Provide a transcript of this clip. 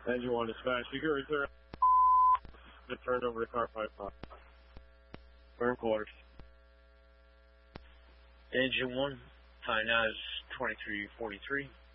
Engine 1 dispatch. You can return. Turn over to car 55. Burn quarters. Engine 1, time now is 23:43.